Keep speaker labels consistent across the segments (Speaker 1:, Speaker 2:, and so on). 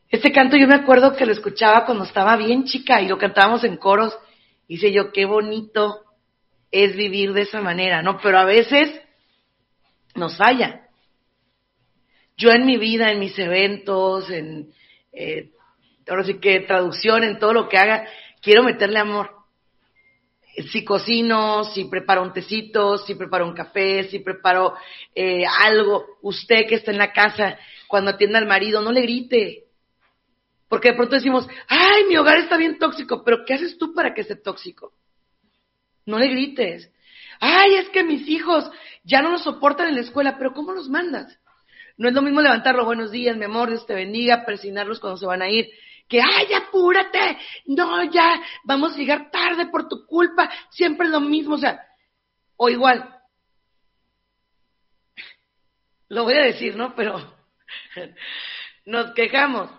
Speaker 1: Este canto yo me acuerdo que lo escuchaba cuando estaba bien chica y lo cantábamos en coros. Y dice yo, qué bonito es vivir de esa manera, ¿no? Pero a veces nos falla. Yo en mi vida, en mis eventos, ahora sí que traducción, en todo lo que haga, quiero meterle amor. Si cocino, si preparo un tecito, si preparo un café, si preparo algo, usted que está en la casa, cuando atienda al marido, no le grite. Porque de pronto decimos, ay, mi hogar está bien tóxico, pero ¿qué haces tú para que esté tóxico? No le grites. Ay, es que mis hijos ya no los soportan en la escuela, pero ¿cómo los mandas? No es lo mismo levantarlo, buenos días, mi amor, Dios te bendiga, presionarlos cuando se van a ir, que, ay, apúrate, no, ya, vamos a llegar tarde por tu culpa, siempre es lo mismo, o sea, o igual, lo voy a decir, ¿no? Pero nos quejamos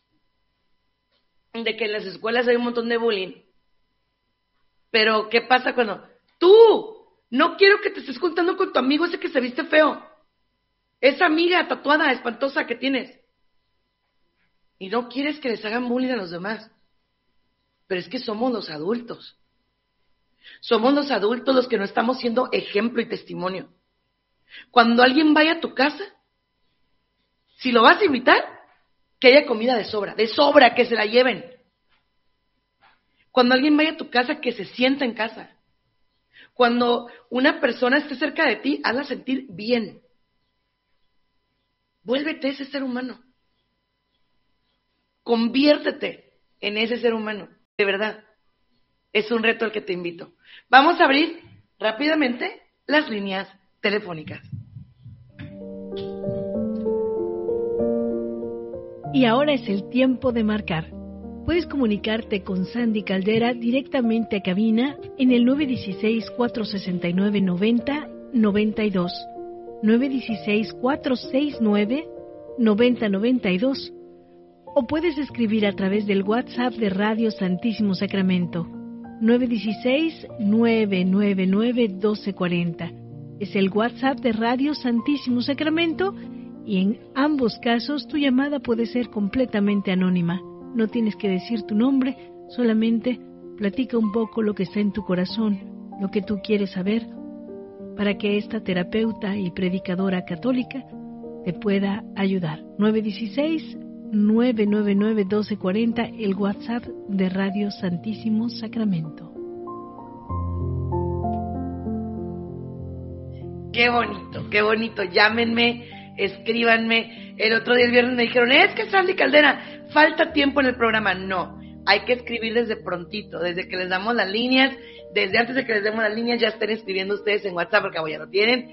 Speaker 1: de que en las escuelas hay un montón de bullying, pero ¿qué pasa cuando tú, no quiero que te estés juntando con tu amigo ese que se viste feo, esa amiga tatuada, espantosa que tienes? Y no quieres que les hagan bullying a los demás. Pero es que somos los adultos. Somos los adultos los que no estamos siendo ejemplo y testimonio. Cuando alguien vaya a tu casa, si lo vas a invitar, que haya comida de sobra, que se la lleven. Cuando alguien vaya a tu casa, que se sienta en casa. Cuando una persona esté cerca de ti, hazla sentir bien. Vuélvete ese ser humano. Conviértete en ese ser humano, de verdad. Es un reto al que te invito. Vamos a abrir rápidamente las líneas telefónicas.
Speaker 2: Y ahora es el tiempo de marcar. Puedes comunicarte con Sandy Caldera directamente a cabina en el 916-469-9092, 916-469-9092, o puedes escribir a través del WhatsApp de Radio Santísimo Sacramento, 916-999-1240. Es el WhatsApp de Radio Santísimo Sacramento y en ambos casos tu llamada puede ser completamente anónima. No tienes que decir tu nombre, solamente platica un poco lo que está en tu corazón, lo que tú quieres saber, para que esta terapeuta y predicadora católica te pueda ayudar. 916-999-1240, el WhatsApp de Radio Santísimo Sacramento.
Speaker 1: Qué bonito. Llámenme, escríbanme. El otro día, el viernes, me dijeron, es que Sandy Caldera, falta tiempo en el programa. No, hay que escribir desde prontito, desde que les damos las líneas, desde antes de que les demos las líneas, ya estén escribiendo ustedes en WhatsApp, porque ya lo tienen,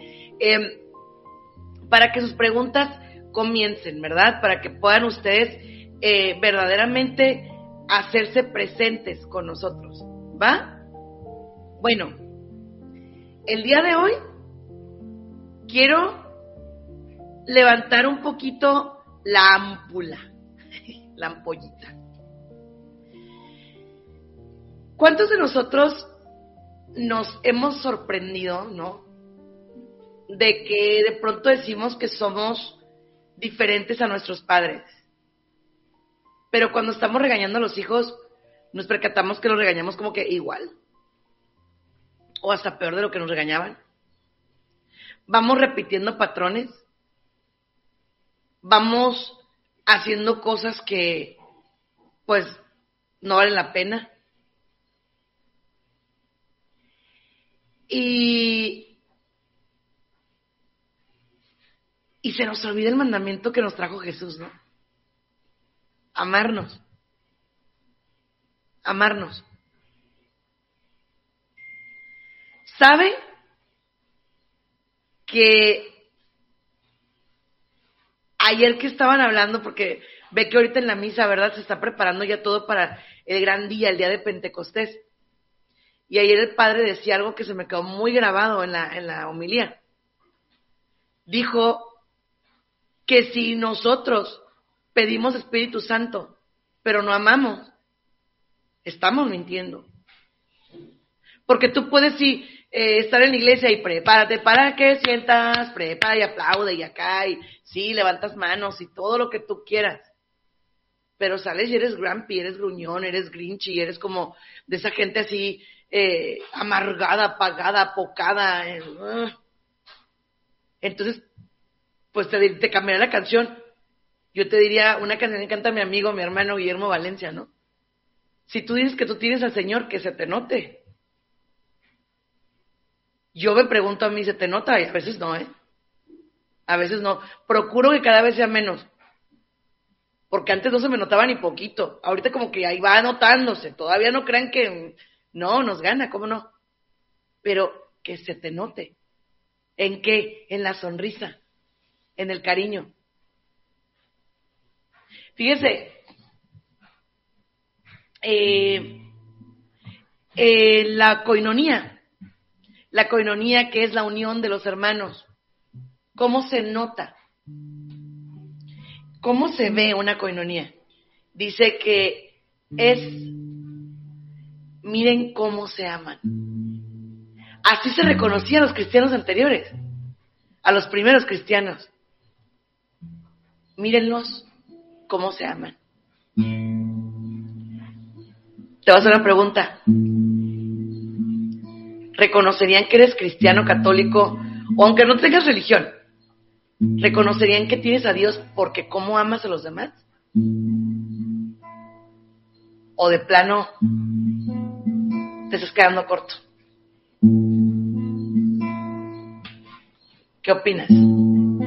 Speaker 1: para que sus preguntas comiencen, ¿verdad? Para que puedan ustedes verdaderamente hacerse presentes con nosotros, ¿va? Bueno, el día de hoy quiero levantar un poquito la ámpula, la ampollita. ¿Cuántos de nosotros nos hemos sorprendido, no? De que de pronto decimos que somos diferentes a nuestros padres. Pero cuando estamos regañando a los hijos, nos percatamos que los regañamos como que igual. O hasta peor de lo que nos regañaban. Vamos repitiendo patrones. Vamos haciendo cosas que, pues, no valen la pena. Y se nos olvida el mandamiento que nos trajo Jesús, ¿no? Amarnos. ¿Sabe que ayer que estaban hablando, porque ve que ahorita en la misa, ¿verdad? Se está preparando ya todo para el gran día, el día de Pentecostés. Y ayer el padre decía algo que se me quedó muy grabado en la homilía. Dijo que si nosotros pedimos Espíritu Santo, pero no amamos, estamos mintiendo. Porque tú puedes estar en la iglesia y prepárate para que sientas, prepara y aplaude y acá, y sí, levantas manos y todo lo que tú quieras. pero sales y eres grumpy, eres gruñón, eres grinchy, eres como de esa gente así, amargada, apagada, apocada. Entonces, pues te cambiaré la canción. Yo te diría una canción que canta mi amigo, mi hermano Guillermo Valencia, ¿no? Si tú dices que tú tienes al Señor, que se te note. Yo me pregunto a mí, ¿se te nota? Y a veces no, A veces no. Procuro que cada vez sea menos. Porque antes no se me notaba ni poquito. Ahorita como que ahí va notándose. Todavía no crean que no, nos gana, ¿cómo no? Pero que se te note. ¿En qué? En la sonrisa, en el cariño. Fíjese, la coinonía que es la unión de los hermanos, ¿cómo se nota? ¿Cómo se ve una coinonía? Dice que miren cómo se aman. Así se reconocían los cristianos anteriores, a los primeros cristianos. Mírenlos cómo se aman. Te voy a hacer una pregunta. ¿Reconocerían que eres cristiano, católico, o aunque no tengas religión? ¿Reconocerían que tienes a Dios porque cómo amas a los demás? ¿O de plano te estás quedando corto? ¿Qué opinas?